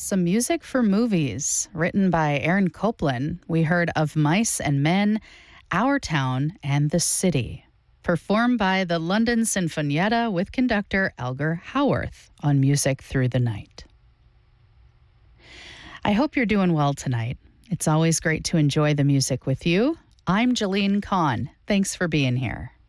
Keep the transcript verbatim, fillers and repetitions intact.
Some music for movies, written by Aaron Copland. We heard Of Mice and Men, Our Town, and The City, performed by the London Sinfonietta with conductor Elgar Howarth on Music Through the Night. I hope you're doing well tonight. It's always great to enjoy the music with you. I'm Jalene Kahn. Thanks for being here.